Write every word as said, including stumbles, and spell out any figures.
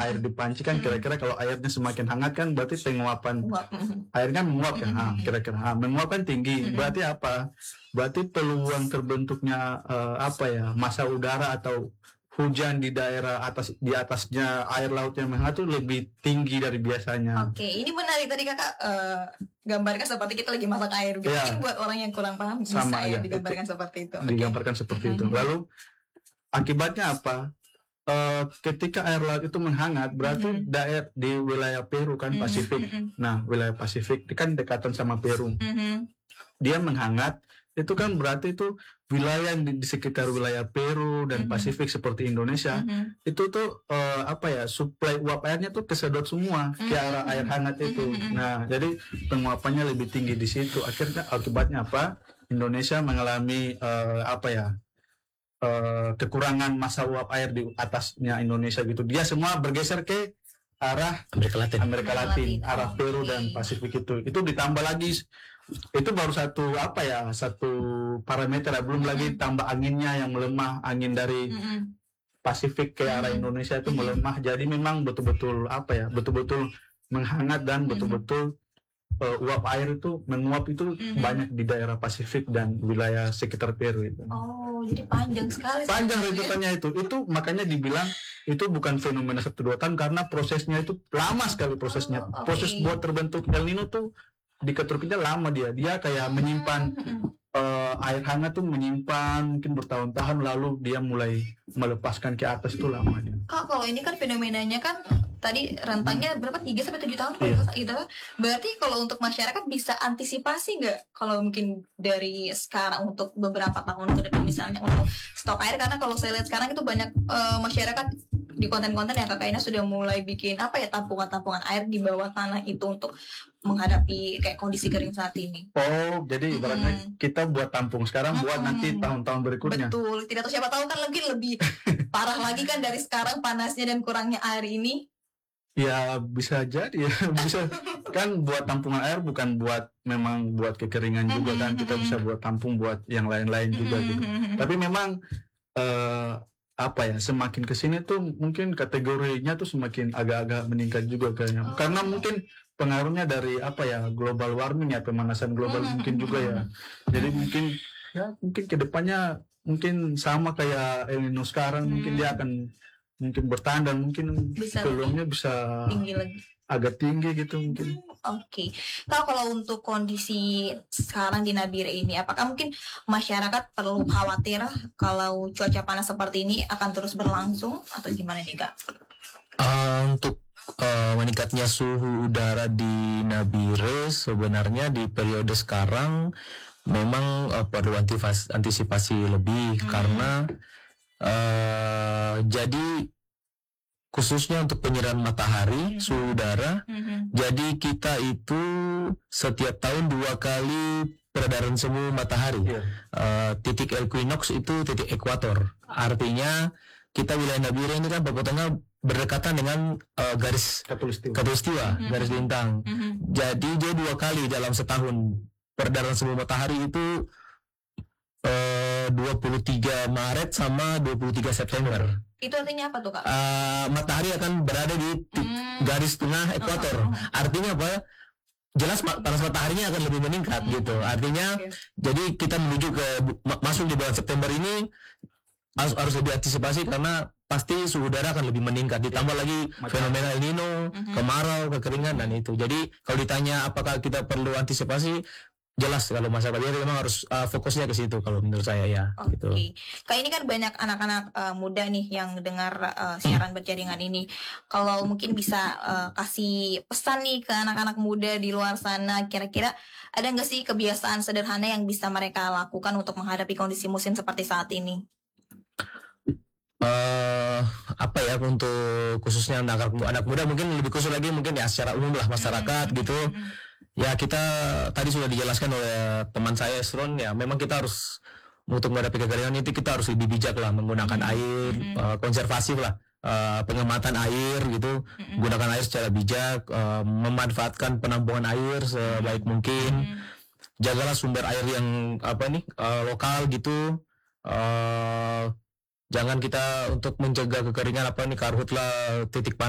air di panci kan kira-kira kalau airnya semakin hangat kan berarti penguapan airnya menguap kan, ah, kira-kira ah, menguap kan tinggi, berarti apa? Berarti peluang terbentuknya uh, apa ya massa udara atau hujan di daerah atas di atasnya air laut yang menghangat itu lebih tinggi dari biasanya. Oke, ini menarik tadi kakak uh, gambarkan seperti kita lagi masak air gitu. Ya. Mungkin buat orang yang kurang paham bisa Sama, ya ya, digambarkan itu, seperti itu. Digambarkan okay. seperti itu. Lalu akibatnya apa? Uh, ketika air laut itu menghangat, berarti mm-hmm. daerah di wilayah Peru kan mm-hmm. Pasifik. Mm-hmm. Nah, wilayah Pasifik kan dekatan sama Peru. Mm-hmm. Dia menghangat. Itu kan berarti itu wilayah di, di sekitar wilayah Peru dan mm-hmm. Pasifik seperti Indonesia mm-hmm. itu tuh uh, apa ya suplai uap airnya tuh kesedot semua mm-hmm. ke arah air hangat itu. Mm-hmm. Nah, jadi penguapannya lebih tinggi di situ. Akhirnya akibatnya apa? Indonesia mengalami uh, apa ya uh, kekurangan massa uap air di atasnya Indonesia gitu. Dia semua bergeser ke arah Amerika Latin, Amerika Latin, arah Peru dan Pasifik itu. Itu ditambah lagi. Itu baru satu apa ya satu parameter ya. Belum mm-hmm. lagi tambah anginnya yang melemah, angin dari mm-hmm. Pasifik ke arah mm-hmm. Indonesia itu mm-hmm. melemah. Jadi memang betul-betul apa ya betul-betul menghangat dan mm-hmm. betul-betul uh, uap air itu menguap itu mm-hmm. banyak di daerah Pasifik dan wilayah sekitar Peru itu. Oh, jadi panjang sekali. Panjang rentetannya itu. Itu makanya dibilang itu bukan fenomena satu dua tahun karena prosesnya itu lama sekali prosesnya. Oh, okay. Proses buat terbentuk El Nino tuh di keturkinya lama dia dia kayak menyimpan uh, air hangat tuh menyimpan mungkin bertahun-tahun lalu dia mulai melepaskan ke atas tuh lamanya. Kak, kalau ini kan fenomenanya kan tadi rentangnya berapa tiga sampai tujuh tahun kalau yeah. gitu. Berarti kalau untuk masyarakat bisa antisipasi nggak kalau mungkin dari sekarang untuk beberapa tahun ke depan misalnya untuk stok air karena kalau saya lihat sekarang itu banyak uh, masyarakat di konten-konten yang kakaknya sudah mulai bikin apa ya tampungan-tampungan air di bawah tanah itu untuk menghadapi kayak kondisi kering saat ini. Oh, jadi ibaratnya hmm. kita buat tampung sekarang hmm. buat nanti tahun-tahun berikutnya. Betul, tidak tahu siapa tahu kan lagi lebih parah lagi kan dari sekarang panasnya dan kurangnya air ini. Ya bisa jadi ya bisa kan buat tampungan air bukan buat memang buat kekeringan juga kan kita bisa buat tampung buat yang lain-lain juga gitu. Tapi memang uh, apa ya semakin kesini tuh mungkin kategorinya tuh semakin agak-agak meningkat juga kayaknya oh. karena mungkin pengaruhnya dari apa ya global warming ya pemanasan global mm-hmm. mungkin juga ya jadi mungkin ya mungkin kedepannya mungkin sama kayak El Nino sekarang mm-hmm. mungkin dia akan mungkin bertahan dan mungkin peluangnya bisa tinggi lagi agak tinggi gitu mungkin. Oke, okay. Kalau kalau untuk kondisi sekarang di Nabire ini, apakah mungkin masyarakat perlu khawatir kalau cuaca panas seperti ini akan terus berlangsung atau gimana nih Kak? Uh, untuk uh, meningkatnya suhu udara di Nabire sebenarnya di periode sekarang memang uh, perlu antisipasi lebih hmm. karena uh, jadi khususnya untuk penyerahan matahari, mm-hmm. suhu udara. Mm-hmm. Jadi kita itu setiap tahun dua kali peredaran semu matahari. Yeah. Uh, titik equinox itu titik ekuator. Artinya kita wilayah Nabire ini kan pokoknya berdekatan dengan uh, garis Katulistiwa, Katulistiwa mm-hmm. garis lintang. Mm-hmm. Jadi dia dua kali dalam setahun peredaran semu matahari itu uh, dua puluh tiga Maret sama dua puluh tiga September. Itu artinya apa tuh Kak? Uh, matahari akan berada di t- hmm. garis tengah ekuator. Oh, oh, oh. Artinya apa? Jelas panas mataharinya akan lebih meningkat hmm. gitu. Artinya okay. jadi kita menuju ke masuk di bulan September ini harus harus lebih antisipasi karena pasti suhu udara akan lebih meningkat. Ditambah yeah. lagi Matahari. Fenomena El Nino, mm-hmm. kemarau, kekeringan dan itu. Jadi kalau ditanya apakah kita perlu antisipasi? Jelas kalau masyarakat dia memang harus uh, fokusnya ke situ kalau menurut saya ya. Oke. Gitu. Kayak ini kan banyak anak-anak uh, muda nih yang dengar uh, siaran berjaringan ini. Kalau mungkin bisa uh, kasih pesan nih ke anak-anak muda di luar sana, kira-kira ada nggak sih kebiasaan sederhana yang bisa mereka lakukan untuk menghadapi kondisi musim seperti saat ini? Uh, apa ya untuk khususnya anak anak muda mungkin lebih khusus lagi mungkin ya secara umum lah masyarakat mm-hmm. gitu. Mm-hmm. Ya kita tadi sudah dijelaskan oleh teman saya Esron ya memang kita harus untuk menghadapi kekeringan itu kita harus lebih bijak lah menggunakan mm-hmm. air mm-hmm. uh, konservasi lah uh, pengamatan air gitu mm-hmm. gunakan air secara bijak uh, memanfaatkan penampungan air sebaik mungkin mm-hmm. jagalah sumber air yang apa nih uh, lokal gitu uh, jangan kita untuk mencegah kekeringan apa nih karhutlah titik panas